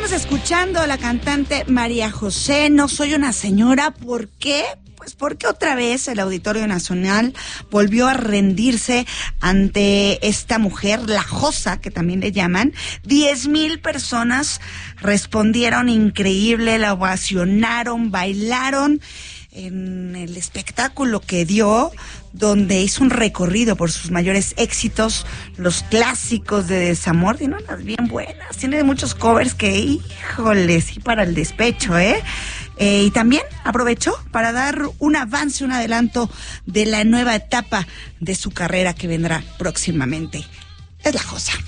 Estamos escuchando a la cantante María José. No soy una señora. ¿Por qué? Pues porque otra vez el Auditorio Nacional volvió a rendirse ante esta mujer, la Josa, que también le llaman. 10,000 personas respondieron increíble, la ovacionaron, bailaron en el espectáculo que dio, donde hizo un recorrido por sus mayores éxitos, los clásicos de desamor. Tiene unas bien buenas, tiene muchos covers que, híjole, sí, para el despecho, y también aprovechó para dar un avance, un adelanto de la nueva etapa de su carrera que vendrá próximamente. Es la Josa.